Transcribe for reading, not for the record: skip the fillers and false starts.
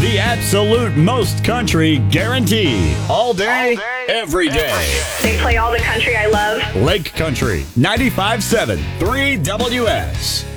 The absolute most country guarantee. All day, every day. They play all the country I love. Lake Country 95.7 3WS.